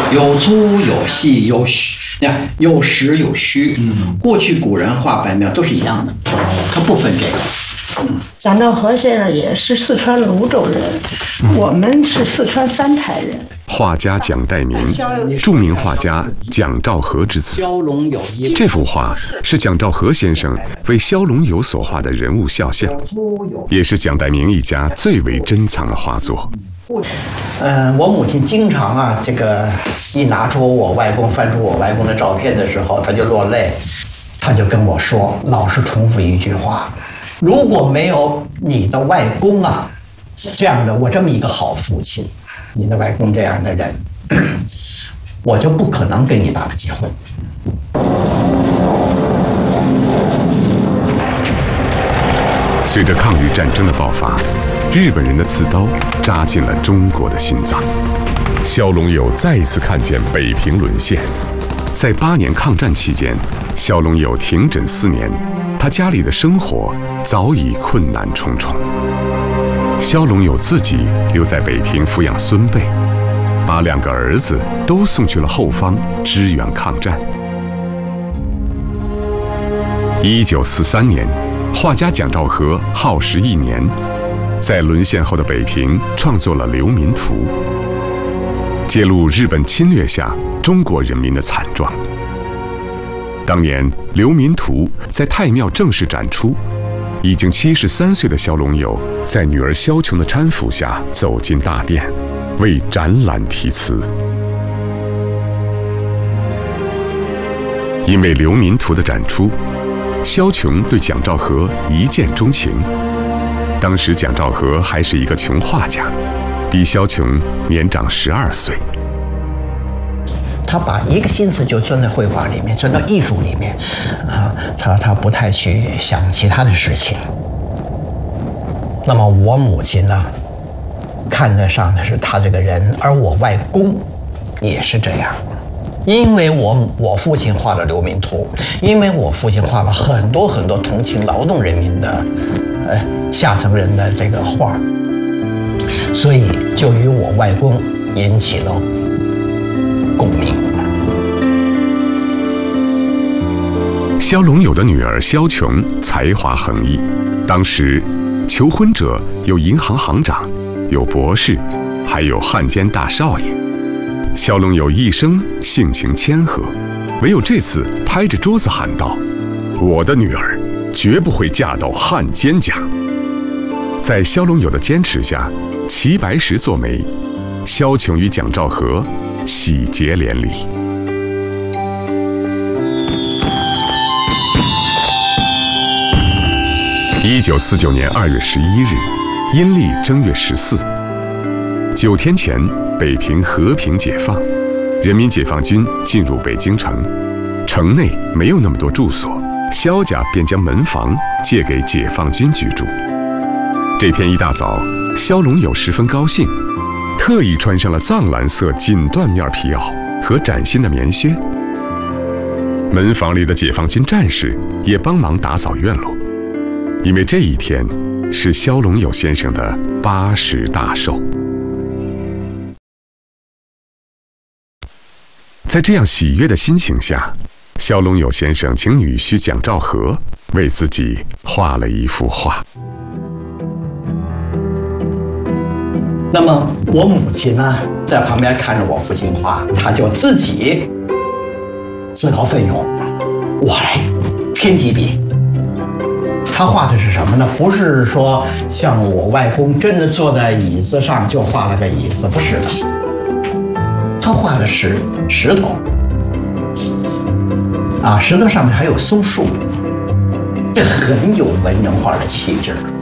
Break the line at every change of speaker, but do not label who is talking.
有粗有细有虚，你看有实有虚。过去古人画白描都是一样的，他不分这个。
蒋兆和先生也是四川泸州人，我们是四川三台人。
画家蒋代明，著名画家蒋兆和之子。这幅画是蒋兆和先生为萧龙友所画的人物肖像，也是蒋代明一家最为珍藏的画作。
我母亲经常这个一拿出我外公，翻出我外公的照片的时候，她就落泪，她就跟我说，老是重复一句话：如果没有你的外公这样的我这么一个好父亲，你的外公这样的人，我就不可能跟你爸爸结婚。
随着抗日战争的爆发，日本人的刺刀扎进了中国的心脏。萧龙友再一次看见北平沦陷。在8年抗战期间，萧龙友停诊4年，他家里的生活早已困难重重。萧龙友自己留在北平抚养孙辈，把2个儿子都送去了后方支援抗战。1943年，画家蒋兆和耗时1年，在沦陷后的北平创作了《流民图》，揭露日本侵略下中国人民的惨状。当年《流民图》在太庙正式展出，已经73岁的萧龙友在女儿萧琼的搀扶下走进大殿，为展览题词。因为《流民图》的展出，萧琼对蒋兆和一见钟情。当时蒋兆和还是一个穷画家，比萧琼年长12岁。
他把一个心思就钻在绘画里面，钻到艺术里面，他不太去想其他的事情。那么我母亲呢，看得上的是他这个人，而我外公也是这样。因为我父亲画了《流民图》，因为我父亲画了很多很多同情劳动人民的下层人的这个画，所以就与我外公引起了共鸣。
萧龙友的女儿萧琼才华横溢，当时求婚者有银行行长，有博士，还有汉奸大少爷。萧龙友一生性情谦和，唯有这次拍着桌子喊道：“我的女儿绝不会嫁到汉奸家。”在萧龙友的坚持下，齐白石做媒，萧琼与蒋兆和喜结连理。1949年2月11日，阴历正月14。9天前，北平和平解放，人民解放军进入北京城，城内没有那么多住所，萧家便将门房借给解放军居住。这天一大早，萧龙友十分高兴，特意穿上了藏蓝色锦缎面皮袄和崭新的棉靴。门房里的解放军战士也帮忙打扫院落，因为这一天是萧龙友先生的80大寿。在这样喜悦的心情下，萧龙友先生请女婿蒋兆和为自己画了一幅画。
那么我母亲呢，在旁边看着我父亲画，她就自己自告奋勇，我来添几笔。他画的是什么呢？不是说像我外公真的坐在椅子上就画了个椅子，不是的。他画的石头，石头上面还有松树，这很有文人画的气质。